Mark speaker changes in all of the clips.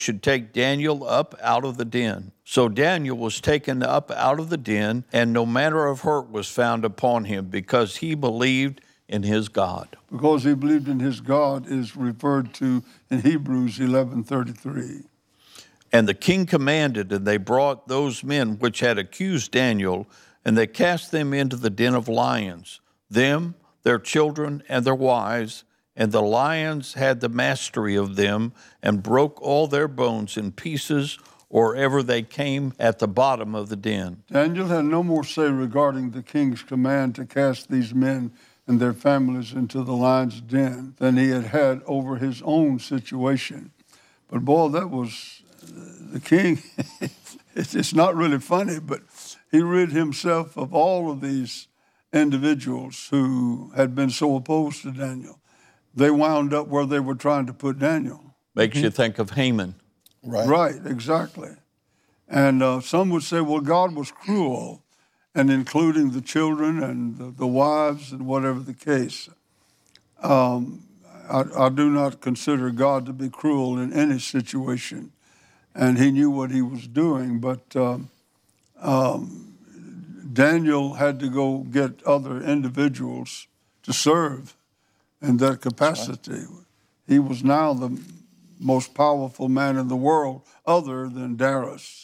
Speaker 1: should take Daniel up out of the den. So Daniel was taken up out of the den, and no manner of hurt was found upon him, because he believed in his God.
Speaker 2: Because he believed in his God is referred to in Hebrews 11:33.
Speaker 1: And the king commanded, and they brought those men which had accused Daniel, and they cast them into the den of lions, them, their children, and their wives. And the lions had the mastery of them, and broke all their bones in pieces, or ever they came at the bottom of the den.
Speaker 2: Daniel had no more say regarding the king's command to cast these men and their families into the lion's den than he had had over his own situation. But boy, that was the king. It's not really funny, but he rid himself of all of these individuals who had been so opposed to Daniel. They wound up where they were trying to put Daniel.
Speaker 1: Makes you think of Haman.
Speaker 3: Right.
Speaker 2: Right, exactly. And some would say, well, God was cruel, and including the children and the wives and whatever the case. I do not consider God to be cruel in any situation, and he knew what he was doing, but Daniel had to go get other individuals to serve in that capacity. Right. He was now the most powerful man in the world other than Darius.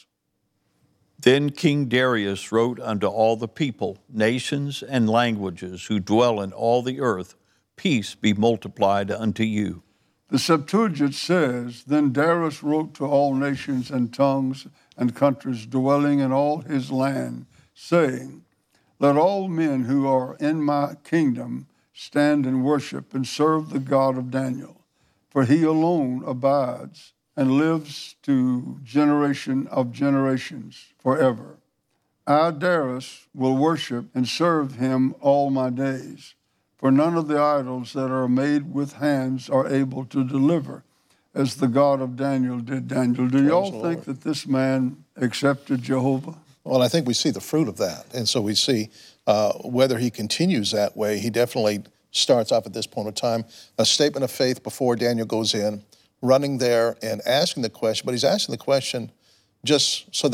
Speaker 1: Then King Darius wrote unto all the people, nations, and languages who dwell in all the earth, peace be multiplied unto you.
Speaker 2: The Septuagint says, then Darius wrote to all nations and tongues and countries dwelling in all his land, saying, let all men who are in my kingdom stand and worship and serve the God of Daniel, for he alone abides and lives to generation of generations forever. I, Darius, will worship and serve him all my days, for none of the idols that are made with hands are able to deliver, as the God of Daniel did Daniel. Do you all think that this man accepted Jehovah?
Speaker 3: Well, I think we see the fruit of that. And so we see whether he continues that way. He definitely starts off at this point in time, a statement of faith before Daniel goes in, running there and asking the question, but he's asking the question just so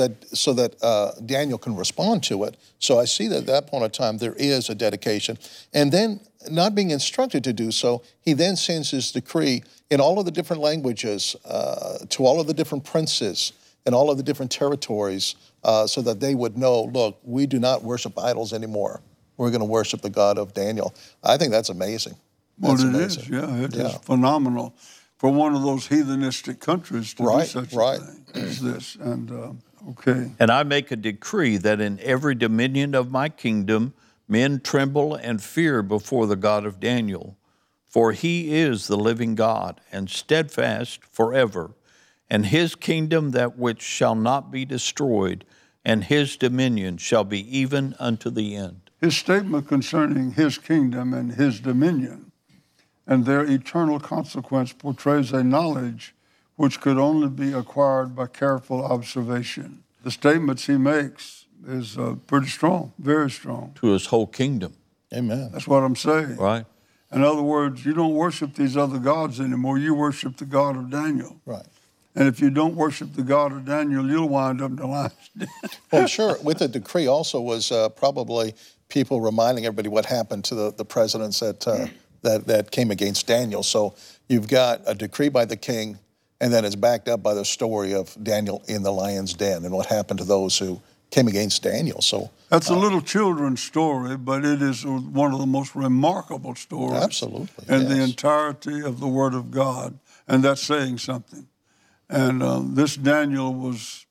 Speaker 3: that Daniel can respond to it. So I see that at that point in time, there is a dedication. And then, not being instructed to do so, he then sends his decree in all of the different languages to all of the different princes and all of the different territories so that they would know, look, we do not worship idols anymore. We're going to worship the God of Daniel. I think that's amazing. That's
Speaker 2: amazing. It is phenomenal for one of those heathenistic countries to do such a thing as this. And
Speaker 1: And I make a decree that in every dominion of my kingdom, men tremble and fear before the God of Daniel, for he is the living God and steadfast forever, and his kingdom that which shall not be destroyed, and his dominion shall be even unto the end.
Speaker 2: His statement concerning his kingdom and his dominion and their eternal consequence portrays a knowledge which could only be acquired by careful observation. The statements he makes is pretty strong, very strong.
Speaker 1: To his whole kingdom.
Speaker 3: Amen.
Speaker 2: That's what I'm saying.
Speaker 1: Right.
Speaker 2: In other words, you don't worship these other gods anymore. You worship the God of Daniel.
Speaker 3: Right.
Speaker 2: And if you don't worship the God of Daniel, you'll wind up in the lion's den.
Speaker 3: Well, sure. With the decree also was probably people reminding everybody what happened to the presidents that came against Daniel. So you've got a decree by the king, and then it's backed up by the story of Daniel in the lion's den and what happened to those who came against Daniel. So
Speaker 2: that's a little children's story, but it is one of the most remarkable stories.
Speaker 3: Absolutely.
Speaker 2: In the entirety of the Word of God, and that's saying something. And this Daniel was,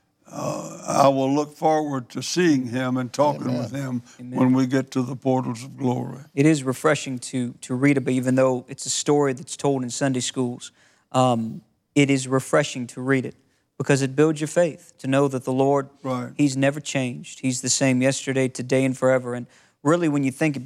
Speaker 2: I will look forward to seeing him and talking with him when we get to the portals of glory.
Speaker 4: It is refreshing to read about, even though it's a story that's told in Sunday schools. It is refreshing to read it because it builds your faith to know that the Lord, He's never changed. He's the same yesterday, today, and forever. And really, when you think